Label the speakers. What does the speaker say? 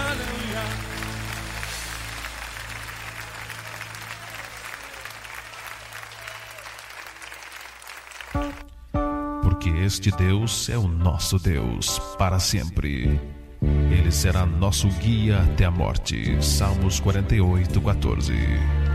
Speaker 1: Porque este Deus é o nosso Deus para sempre. Ele será nosso guia até a morte. Salmos 48:14.